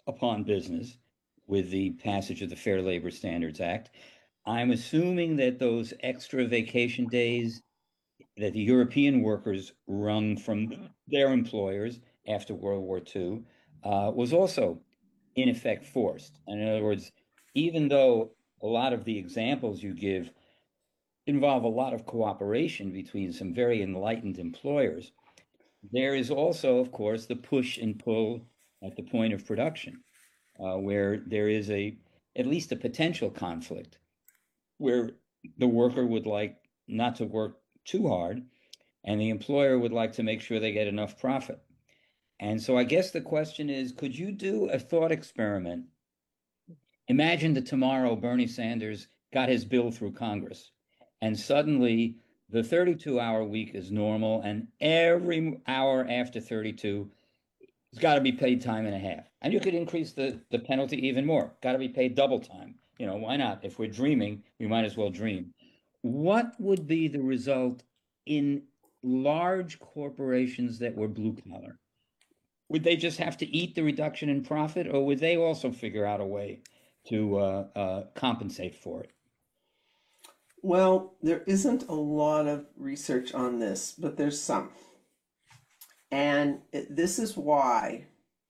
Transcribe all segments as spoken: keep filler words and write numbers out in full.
upon business with the passage of the Fair Labor Standards Act. I'm assuming that those extra vacation days that the European workers wrung from their employers after World War two uh, was also, in effect, forced. And in other words, even though a lot of the examples you give involve a lot of cooperation between some very enlightened employers, there is also, of course, the push and pull at the point of production, uh, where there is a at least a potential conflict where the worker would like not to work too hard and the employer would like to make sure they get enough profit. And so I guess the question is, could you do a thought experiment? Imagine that tomorrow Bernie Sanders got his bill through Congress and suddenly the thirty-two hour week is normal and every hour after thirty-two it's got to be paid time and a half. And you could increase the, the penalty even more. Got to be paid double time. You know, why not? If we're dreaming, we might as well dream. What would be the result in large corporations that were blue collar? Would they just have to eat the reduction in profit, or would they also figure out a way to uh, uh, compensate for it? Well, there isn't a lot of research on this, but there's some. And it, this is why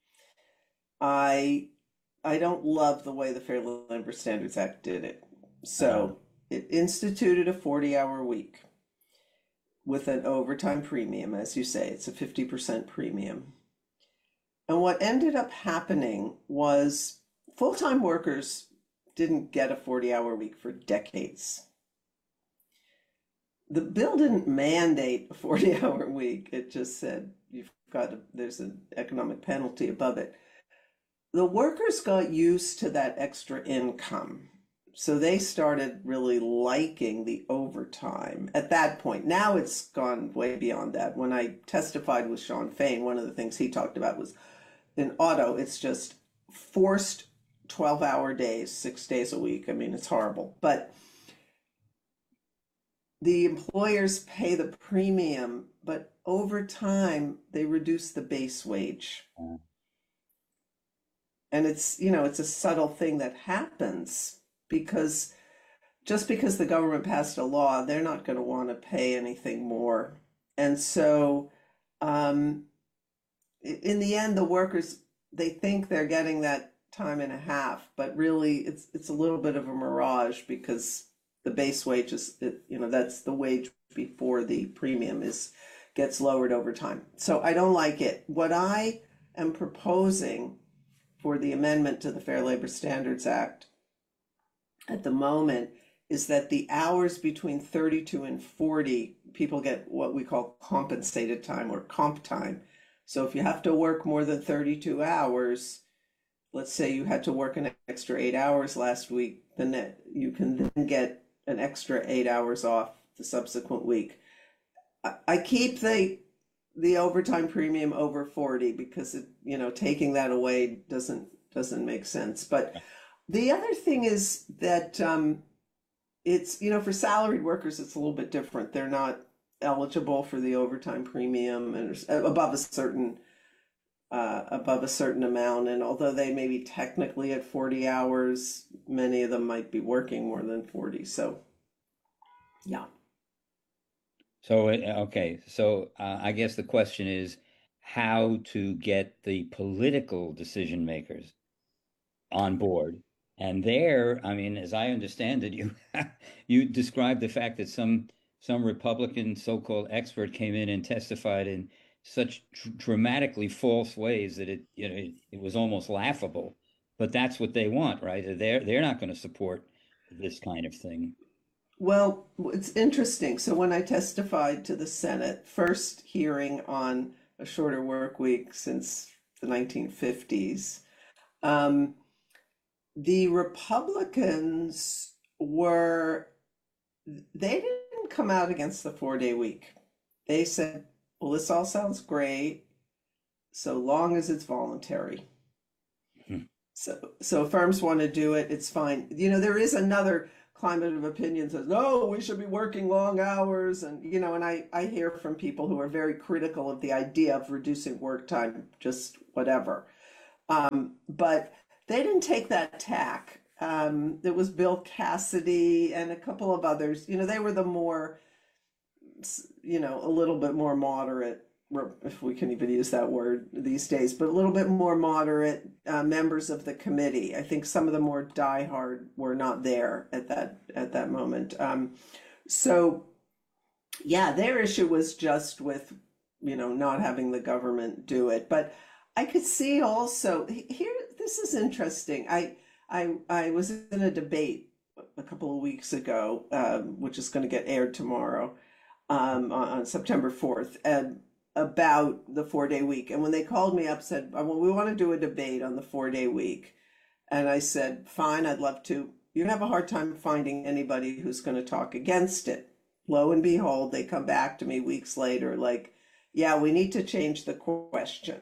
I I don't love the way the Fair Labor Standards Act did it. Uh, So it instituted a forty hour week with an overtime premium, as you say, it's a fifty percent premium. And what ended up happening was full time workers didn't get a forty hour week for decades. The bill didn't mandate a forty hour week, it just said you've got to, there's an economic penalty above it. The workers got used to that extra income. So they started really liking the overtime at that point. Now it's gone way beyond that. When I testified with Sean Fain, one of the things he talked about was in auto, it's just forced twelve hour days, six days a week. I mean, it's horrible. But the employers pay the premium, but over time they reduce the base wage. uh, And it's, you know, it's a subtle thing that happens because just because the government passed a law, they're not going to want to pay anything more. And so, um, in the end, the workers, they think they're getting that time and a half, but really it's it's a little bit of a mirage because the base wage is, you know, that's the wage before the premium is gets lowered over time. So I don't like it. What I am proposing for the amendment to the Fair Labor Standards Act at the moment is that the hours between thirty-two and forty, people get what we call compensated time or comp time. So if you have to work more than thirty-two hours, let's say you had to work an extra eight hours last week, then you can then get an extra eight hours off the subsequent week. I, I keep the the overtime premium over forty because it, you know, taking that away doesn't doesn't make sense. But the other thing is that um, it's, you know, for salaried workers, it's a little bit different. They're not eligible for the overtime premium and above a certain uh, above a certain amount. And although they may be technically at forty hours, many of them might be working more than forty. So, yeah. So, uh, okay, so uh, I guess the question is how to get the political decision makers on board. And there, I mean, as I understand it, you you described the fact that some some Republican so-called expert came in and testified in such dr dramatically false ways that it, you know, it, it was almost laughable. But that's what they want, right? They're they're not going to support this kind of thing. Well, it's interesting. So when I testified to the Senate, first hearing on a shorter work week since the nineteen fifties, um, the Republicans were, they didn't come out against the four day week. They said, well, this all sounds great so long as it's voluntary. Hmm. So, so if firms want to do it, it's fine. You know, there is another climate of opinion says, no, we should be working long hours. And, you know, and I, I hear from people who are very critical of the idea of reducing work time, just whatever. Um, but they didn't take that tack. Um, there was Bill Cassidy and a couple of others. You know, they were the more, you know, a little bit more moderate, if we can even use that word these days, but a little bit more moderate uh, members of the committee. I think some of the more diehard were not there at that at that moment. Um, so yeah, their issue was just with, you know, not having the government do it. But I could see also here, this is interesting. I I I was in a debate a couple of weeks ago, um, which is going to get aired tomorrow, um, on, on September fourth, and about the four day week. And when they called me up, said, well, we want to do a debate on the four day week. And I said, fine, I'd love to. You have a hard time finding anybody who's going to talk against it. Lo and behold, they come back to me weeks later, like, yeah, we need to change the question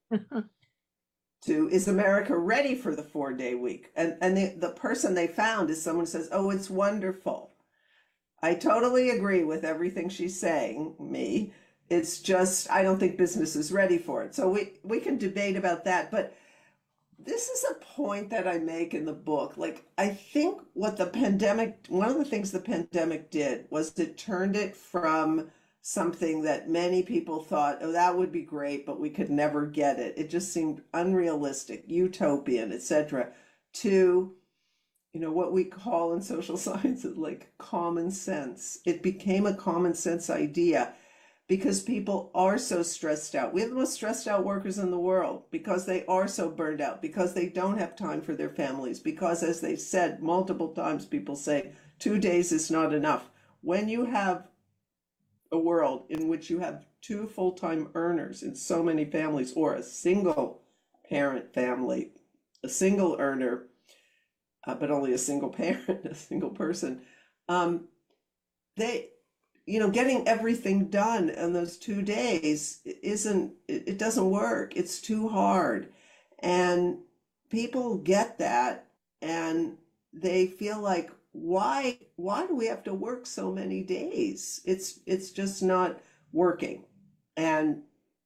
to, is America ready for the four day week? And and the, the person they found is someone who says, oh, it's wonderful. I totally agree with everything she's saying, me. It's just, I don't think business is ready for it. So we, we can debate about that. But this is a point that I make in the book. Like, I think what the pandemic, one of the things the pandemic did was it turned it from something that many people thought, oh, that would be great, but we could never get it. It just seemed unrealistic, utopian, et cetera, to, you know, what we call in social sciences like common sense. It became a common sense idea because people are so stressed out. We have the most stressed out workers in the world because they are so burned out, because they don't have time for their families, because, as they've said multiple times, people say two days is not enough. When you have a world in which you have two full-time earners in so many families, or a single parent family, a single earner, uh, but only a single parent, a single person, um, they you know, getting everything done in those two days isn't, it doesn't work. It's too hard. And people get that and they feel like, why, why do we have to work so many days? It's, it's just not working. And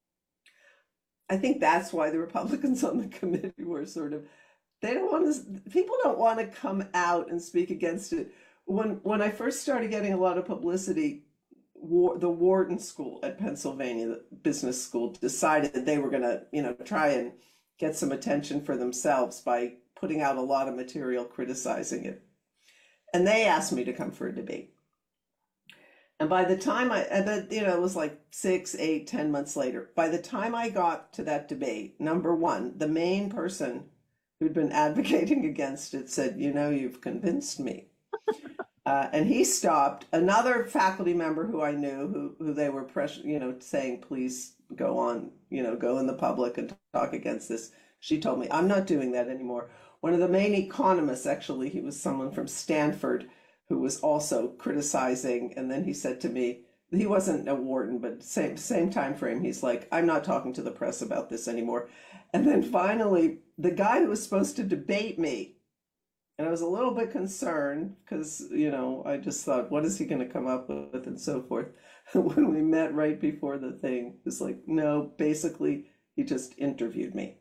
I think that's why the Republicans on the committee were sort of, they don't want to, people don't want to come out and speak against it. When, when I first started getting a lot of publicity, the Wharton School at Pennsylvania, the business school, decided that they were going to, you know, try and get some attention for themselves by putting out a lot of material criticizing it. And they asked me to come for a debate. And by the time I, you know, it was like six, eight, ten months later, by the time I got to that debate, number one, the main person who'd been advocating against it said, you know, you've convinced me. Uh, and he stopped. Another faculty member who I knew, who who they were pressure, you know, saying, please go on, you know, go in the public and talk against this. She told me, I'm not doing that anymore. One of the main economists, actually, he was someone from Stanford who was also criticizing. And then he said to me, he wasn't a Wharton, but same same time frame. He's like, I'm not talking to the press about this anymore. And then finally, the guy who was supposed to debate me, and I was a little bit concerned because, you know, I just thought, what is he going to come up with and so forth. When we met right before the thing, it was like, no, basically, he just interviewed me.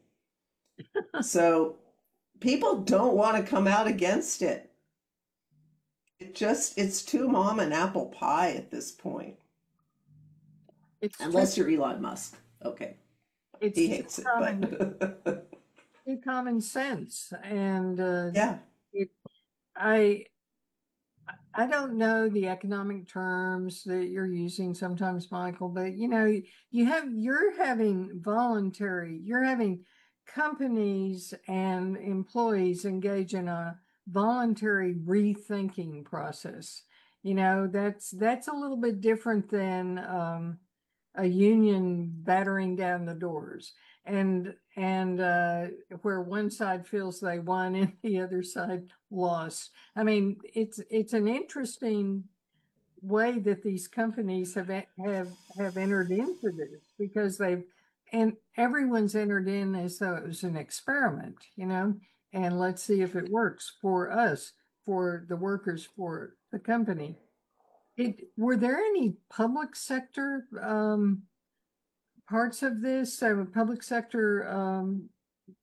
So people don't want to come out against it. It just, it's too mom and apple pie at this point. It's Unless too, you're Elon Musk. Okay. it's He too hates it, common, but too common sense. And uh, yeah. it, I I don't know the economic terms that you're using sometimes, Michael, but you know, you have you're having voluntary, you're having companies and employees engage in a voluntary rethinking process. You know, that's that's a little bit different than um, a union battering down the doors and and uh, where one side feels they won and the other side lost. I mean, it's it's an interesting way that these companies have have have entered into this because they've and everyone's entered in as though it was an experiment, you know, and let's see if it works for us, for the workers, for the company. It, were there any public sector um, parts of this? So public sector um,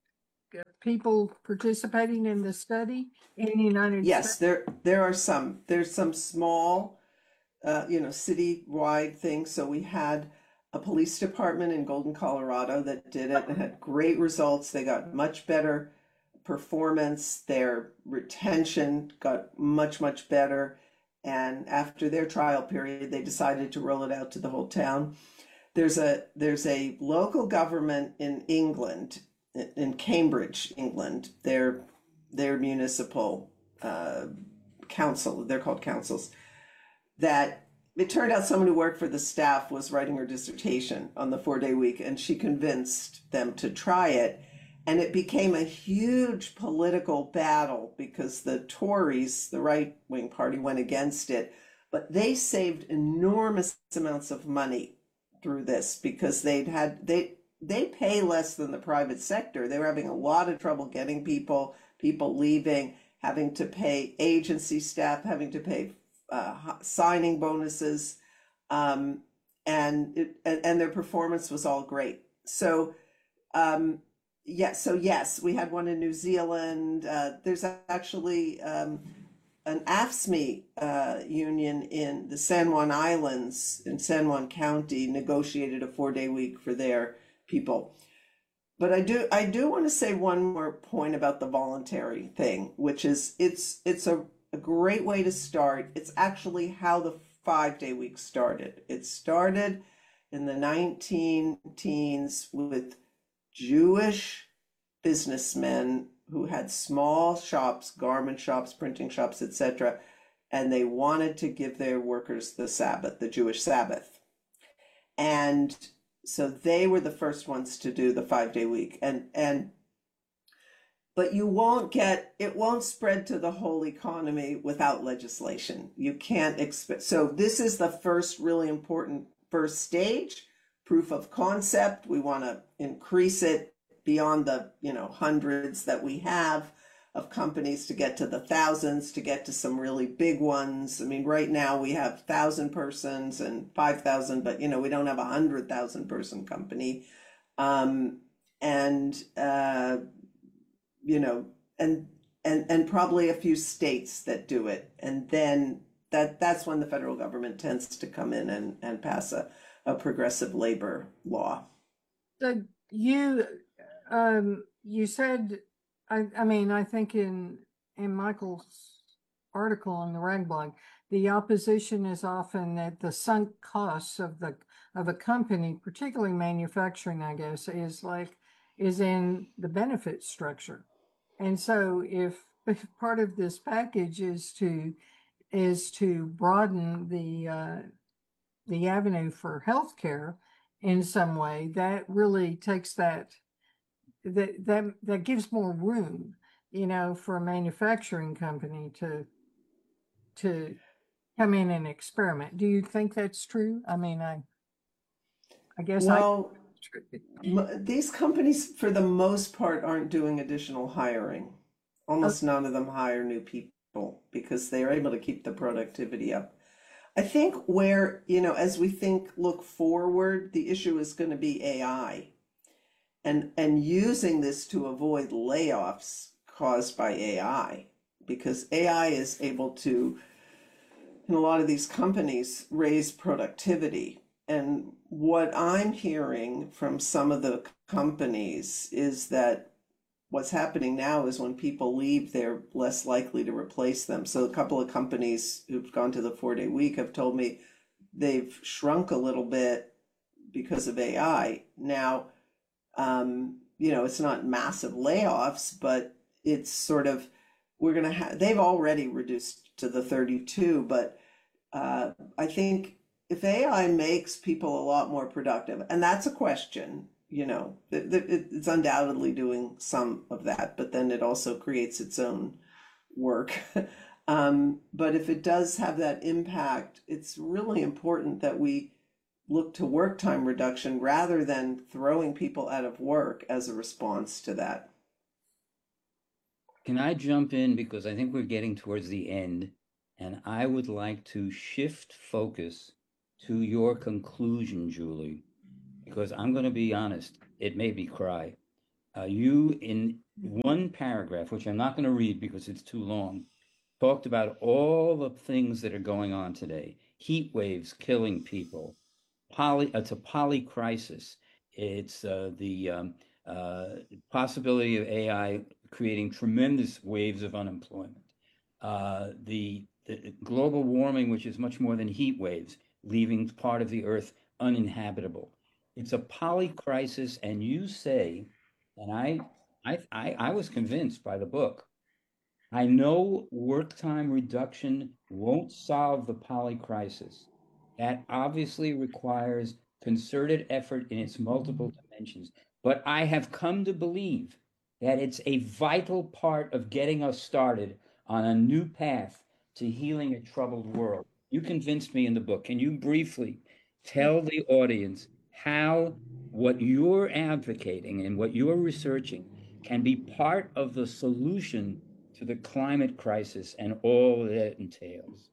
uh, people participating in the study in the United Yes, States? there there are some. There's some small, uh, you know, city-wide things. So we had a police department in Golden, Colorado that did it and had great results. They got much better performance. Their retention got much, much better. And after their trial period, they decided to roll it out to the whole town. There's a there's a local government in England, in Cambridge, England. Their their municipal uh, council, they're called councils, that it turned out someone who worked for the staff was writing her dissertation on the four day week, and she convinced them to try it. And it became a huge political battle because the Tories, the right wing party, went against it. But they saved enormous amounts of money through this because they'd had, they, they pay less than the private sector. They were having a lot of trouble getting people, people leaving, having to pay agency staff, having to pay uh, signing bonuses, um, and, it, and and their performance was all great. So, um, yeah, so yes, we had one in New Zealand. Uh, there's actually um, an AFSCME uh, union in the San Juan Islands in San Juan County negotiated a four-day week for their people. But I do I do want to say one more point about the voluntary thing, which is it's it's a a great way to start. It's actually how the five-day week started. It started in the nineteen teens with Jewish businessmen who had small shops, garment shops, printing shops, et cetera, and they wanted to give their workers the Sabbath, the Jewish Sabbath. And so they were the first ones to do the five-day week. And and but you won't get, it won't spread to the whole economy without legislation. You can't expect, so this is the first really important first stage, proof of concept. We want to increase it beyond the, you know, hundreds that we have of companies to get to the thousands, to get to some really big ones. I mean, right now we have thousand persons and five thousand, but you know, we don't have a hundred thousand person company. Um, and, uh, you know, and and and probably a few states that do it, and then that that's when the federal government tends to come in and and pass a, a progressive labor law. So you, um, you said, I, I mean, I think in in Michael's article on the Rag Blog, the opposition is often that the sunk costs of the of a company, particularly manufacturing, I guess, is like is in the benefit structure. And so if, if part of this package is to is to broaden the uh, the avenue for healthcare in some way, that really takes that that that that gives more room, you know, for a manufacturing company to to come in and experiment. Do you think that's true? I mean, I I guess I. Well, these companies, for the most part, aren't doing additional hiring. Almost none of them hire new people because they are able to keep the productivity up. I think where, you know, as we think, look forward, the issue is going to be A I and, and using this to avoid layoffs caused by A I, because A I is able to, in a lot of these companies, raise productivity. And what I'm hearing from some of the companies is that what's happening now is when people leave, they're less likely to replace them. So a couple of companies who've gone to the four-day week have told me they've shrunk a little bit because of A I. Now, um, you know, it's not massive layoffs, but it's sort of, we're going to have, they've already reduced to the thirty-two, but uh, I think if A I makes people a lot more productive, and that's a question, you know, it, it, it's undoubtedly doing some of that, but then it also creates its own work. um, but if it does have that impact, it's really important that we look to work time reduction rather than throwing people out of work as a response to that. Can I jump in, because I think we're getting towards the end, and I would like to shift focus to your conclusion, Julie, because I'm going to be honest, it made me cry. Uh, you, in one paragraph, which I'm not going to read because it's too long, talked about all the things that are going on today. Heat waves killing people. Poly, it's a poly crisis. It's uh, the um, uh, possibility of A I creating tremendous waves of unemployment. Uh, the, the global warming, which is much more than heat waves, leaving part of the earth uninhabitable. It's a poly crisis, and you say, and I, I, I, I was convinced by the book. I know work time reduction won't solve the poly crisis. That obviously requires concerted effort in its multiple dimensions. But I have come to believe that it's a vital part of getting us started on a new path to healing a troubled world. You convinced me in the book. Can you briefly tell the audience how what you're advocating and what you're researching can be part of the solution to the climate crisis and all that it entails?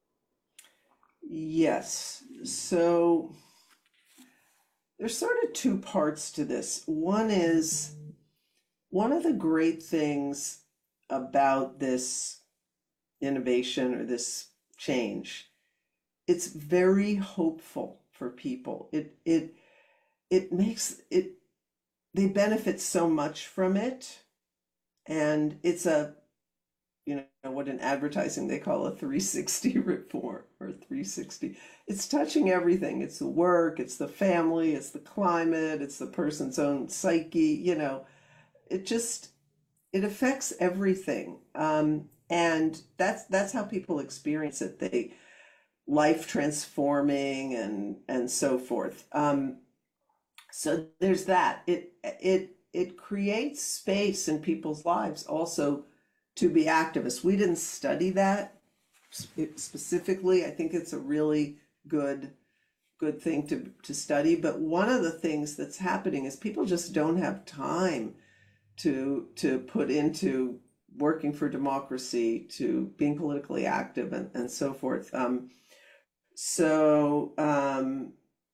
Yes. So there's sort of two parts to this. One is one of the great things about this innovation or this change, it's very hopeful for people. It it it makes it they benefit so much from it, and it's a you know what in advertising they call a three sixty reform or three sixty. It's touching everything. It's the work, it's the family, it's the climate, it's the person's own psyche, you know. It just it affects everything. Um, and that's that's how people experience it. They life transforming and and so forth. Um, so there's that. It it it creates space in people's lives also to be activists. We didn't study that specifically. I think it's a really good good thing to to study. But one of the things that's happening is people just don't have time to to put into working for democracy, to being politically active, and, and so forth. Um, so um,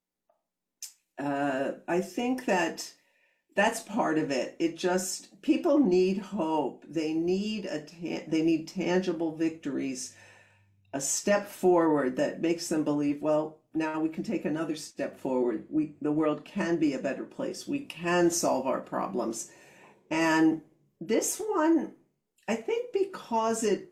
uh, I think that that's part of it. It just people need hope. They need a ta- they need tangible victories, a step forward that makes them believe, well, now we can take another step forward. We the world can be a better place. We can solve our problems. And this one, I think because it,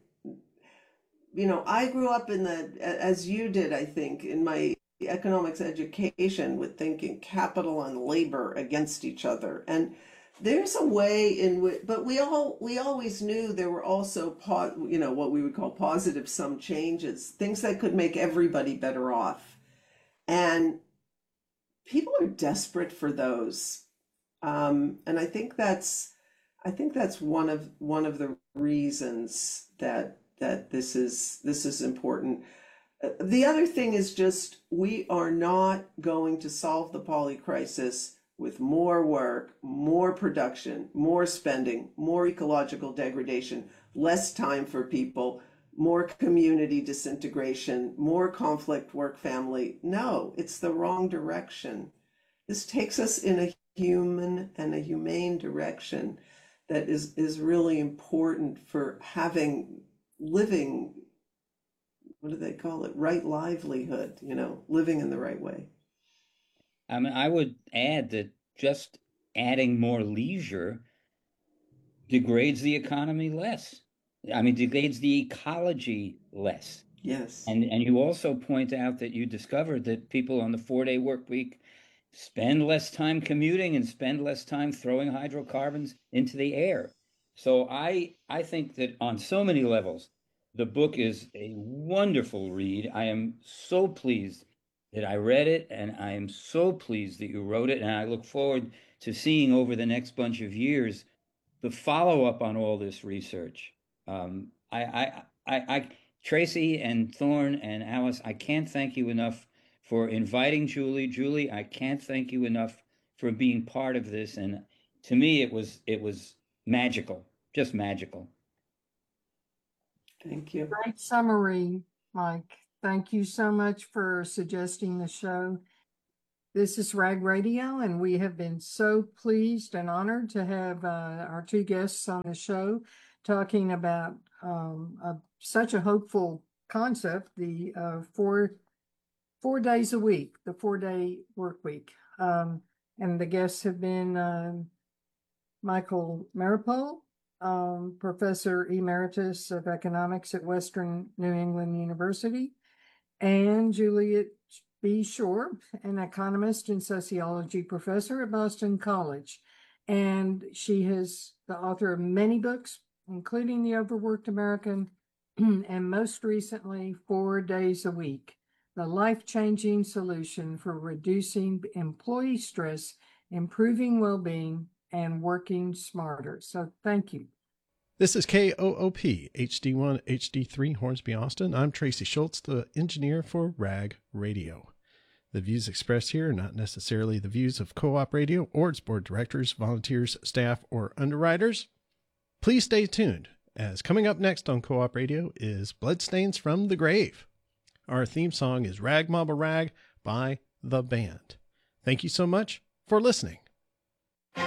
you know, I grew up in the, as you did, I think, in my economics education with thinking capital and labor against each other. And there's a way in which, but we all, we always knew there were also, po- you know, what we would call positive sum changes, things that could make everybody better off. And people are desperate for those. Um, and I think that's, I think that's one of one of the reasons that that this is this is important. Uh, The other thing is just we are not going to solve the poly crisis with more work, more production, more spending, more ecological degradation, less time for people, more community disintegration, more conflict, work, family. No, it's the wrong direction. This takes us in a human and a humane direction that is is really important for having living, what do they call it, right livelihood, you know, living in the right way. I mean, I would add that just adding more leisure degrades the economy less. I mean, degrades the ecology less. Yes. And and you also point out that you discovered that people on the four day work week spend less time commuting and spend less time throwing hydrocarbons into the air. So I I think that on so many levels, the book is a wonderful read. I am so pleased that I read it, and I am so pleased that you wrote it, and I look forward to seeing over the next bunch of years the follow up on all this research. Um, I, I, I, I, Tracy and Thorne and Alice, I can't thank you enough for inviting Julie. Julie, I can't thank you enough for being part of this. And to me, it was it was magical, just magical. Thank you. Great summary, Mike. Thank you so much for suggesting the show. This is Rag Radio, and we have been so pleased and honored to have uh, our two guests on the show talking about um, a, such a hopeful concept, the uh, four four days a week, the four-day work week. Um, and the guests have been um, Michael Maripol, um, Professor Emeritus of Economics at Western New England University, and Juliet B. Shore, an economist and sociology professor at Boston College. And she is the author of many books, including The Overworked American, and most recently, Four Days a Week, the life-changing solution for reducing employee stress, improving well-being, and working smarter. So thank you. This is K O O P H D one H D three Hornsby, Austin. I'm Tracy Schultz, the engineer for Rag Radio. The views expressed here are not necessarily the views of Co-op Radio or its board directors, volunteers, staff, or underwriters. Please stay tuned, as coming up next on Co-op Radio is Bloodstains from the Grave. Our theme song is Rag Mama Rag by The Band. Thank you so much for listening.